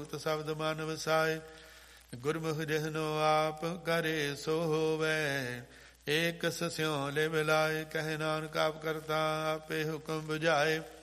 ਭਗਤ ਸ਼ਬਦ ਮਨ ਵਸਾਏ। ਗੁਰਮੁਖ ਜਿਹਨੋ ਆਪ ਕਰੇ ਸੋ ਹੋਵੈ, ਏਕ ਸਿਉ ਲਿਵ ਲਾਏ। ਕਹਿ ਨਾਨਕ ਆਪ ਕਰਤਾ ਆਪੇ ਹੁਕਮ ਬੁਝਾਏ।